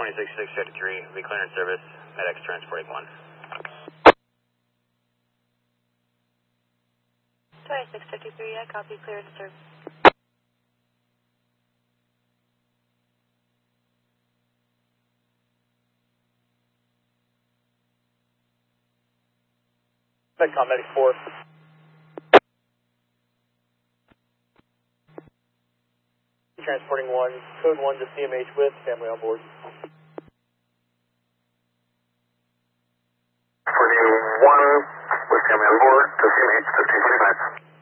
26653, be clearance service, MedX transporting 1. 2653, I copy, clearance service. Medcom Medic 4. Transporting 1, code 1 to CMH with family on board. Transporting 1 with family on board to CMH 1525.